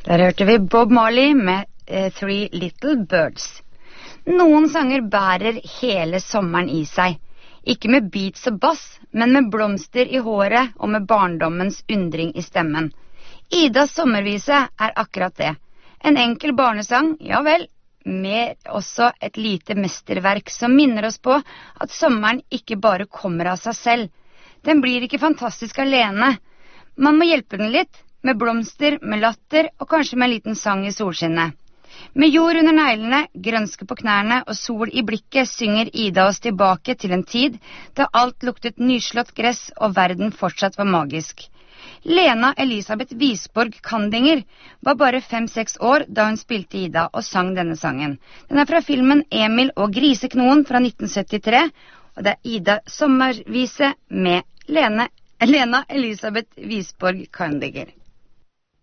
Der hørte vi Bob Marley med Three Little Birds. Noen sanger bærer hele sommeren i seg. Ikke med beats og bass, men med blomster i håret og med barndommens undring i stemmen. Idas sommervise er akkurat det. En enkel barnesang, ja vel, med også et lite mesterverk som minner oss på at sommeren ikke bare kommer av seg selv. Den blir ikke fantastisk alene. Man må hjelpe den litt, med blomster, med latter og kanskje med en liten sang i solskinnet. Med jord under neglene, grønske på knærne og sol i blikket synger Ida oss tilbake til en tid da alt luktet nyslått gress og verden fortsatt var magisk. Lena Elisabeth Wisborg Kandinger var bare 5-6 år da hun spilte Ida og sang denne sangen. Den er fra filmen Emil og Griseknoen fra 1973, og det er Ida sommervise med Lena Elisabeth Wisborg Kandinger.